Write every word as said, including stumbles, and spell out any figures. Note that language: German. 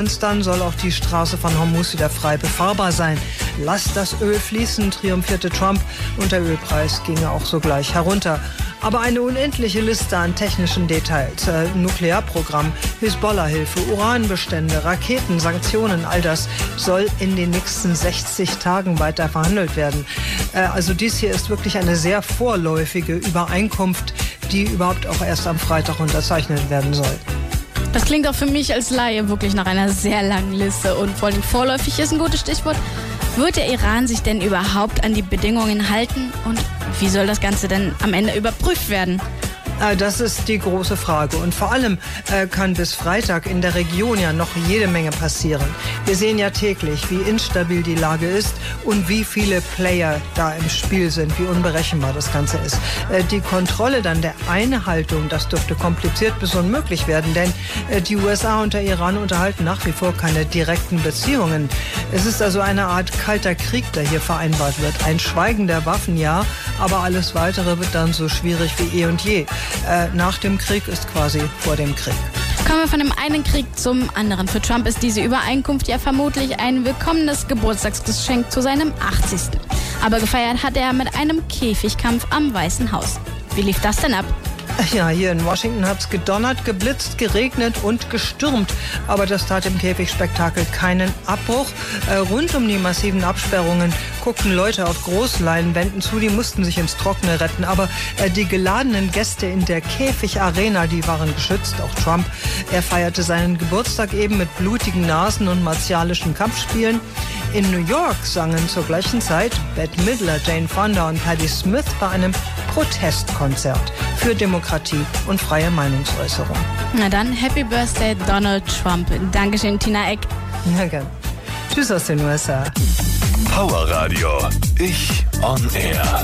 Dann soll auch die Straße von Hormuz wieder frei befahrbar sein. Lasst das Öl fließen, triumphierte Trump und der Ölpreis ginge auch sogleich herunter. Aber eine unendliche Liste an technischen Details, äh, Nuklearprogramm, Hisbollah-Hilfe, Uranbestände, Raketen, Sanktionen, all das soll in den nächsten sechzig Tagen weiter verhandelt werden. Äh, also dies hier ist wirklich eine sehr vorläufige Übereinkunft, die überhaupt auch erst am Freitag unterzeichnet werden soll. Das klingt auch für mich als Laie wirklich nach einer sehr langen Liste und vor allem vorläufig ist ein gutes Stichwort. Wird der Iran sich denn überhaupt an die Bedingungen halten und wie soll das Ganze denn am Ende überprüft werden? Das ist die große Frage. Und vor allem äh, kann bis Freitag in der Region ja noch jede Menge passieren. Wir sehen ja täglich, wie instabil die Lage ist und wie viele Player da im Spiel sind, wie unberechenbar das Ganze ist. Äh, die Kontrolle dann der Einhaltung, das dürfte kompliziert bis unmöglich werden, denn äh, die U S A und der Iran unterhalten nach wie vor keine direkten Beziehungen. Es ist also eine Art kalter Krieg, der hier vereinbart wird. Ein Schweigen der Waffen, ja, aber alles Weitere wird dann so schwierig wie eh und je. Äh, nach dem Krieg ist quasi vor dem Krieg. Kommen wir von dem einen Krieg zum anderen. Für Trump ist diese Übereinkunft ja vermutlich ein willkommenes Geburtstagsgeschenk zu seinem achtzigsten Aber gefeiert hat er mit einem Käfigkampf am Weißen Haus. Wie lief das denn ab? Ja, hier in Washington hat es gedonnert, geblitzt, geregnet und gestürmt. Aber das tat dem Käfigspektakel keinen Abbruch. Äh, rund um die massiven Absperrungen guckten Leute auf Großleinwänden zu, die mussten sich ins Trockene retten. Aber äh, die geladenen Gäste in der Käfigarena, die waren geschützt. Auch Trump, er feierte seinen Geburtstag eben mit blutigen Nasen und martialischen Kampfspielen. In New York sangen zur gleichen Zeit Bette Midler, Jane Fonda und Patti Smith bei einem Protestkonzert für Demokratie und freie Meinungsäußerung. Na dann, Happy Birthday Donald Trump. Dankeschön, Tina Eck. Ja, gern. Tschüss aus den U S A. Power Radio. Ich on Air.